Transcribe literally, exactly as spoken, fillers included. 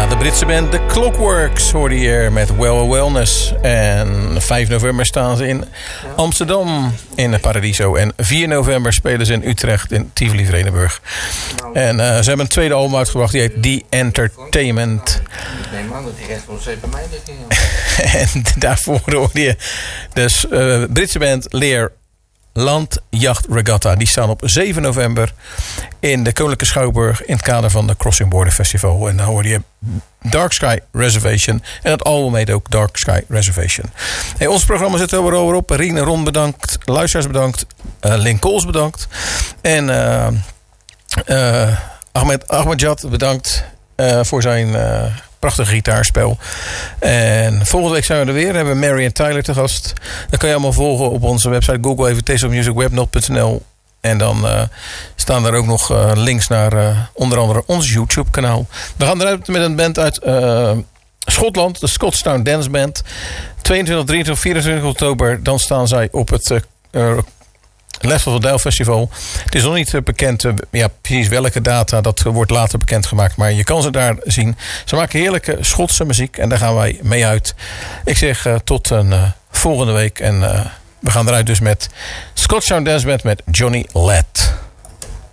Ja, de Britse band The Clockworks hoorde hier met Well Wellness. En vijf november staan ze in Amsterdam in Paradiso. En vier november spelen ze in Utrecht in Tivoli Vredenburg. En uh, ze hebben een tweede album uitgebracht, die heet The Entertainment. Ik neem aan dat die recht wel eens bij mij ligt. En daarvoor hoorde je dus uh, Britse band Leer Landjacht Regatta. Die staan op zeven november in de Koninklijke Schouwburg in het kader van de Crossing Border Festival. En dan hoorde je Dark Sky Reservation. En het album heet ook Dark Sky Reservation. Hey, ons programma zit er weer op. Rien en Ron bedankt. Luisteraars bedankt. Uh, Link Kools bedankt. En uh, uh, Ahmed Ahmadjad bedankt uh, voor zijn Uh, prachtig gitaarspel. En volgende week zijn we er weer. Hebben we Mary en Tyler te gast. Dat kan je allemaal volgen op onze website. Google even Taste of Music Webnot punt n l. En dan uh, staan er ook nog uh, links naar uh, onder andere ons YouTube kanaal. We gaan eruit met een band uit uh, Schotland. De Scottstown Dance Band. tweeëntwintig, drieëntwintig, vierentwintig oktober. Dan staan zij op het Uh, uh, Left of the Dial Festival. Het is nog niet bekend uh, ja, precies welke data. Dat wordt later bekendgemaakt. Maar je kan ze daar zien. Ze maken heerlijke Schotse muziek. En daar gaan wij mee uit. Ik zeg uh, tot een uh, volgende week. En uh, we gaan eruit dus met Scottstown Dance Band met Johnny Ladd.